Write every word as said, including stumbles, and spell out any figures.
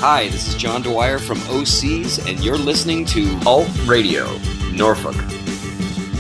Hi, this is John Dwyer from O Cs, and you're listening to Alt Radio, Norfolk.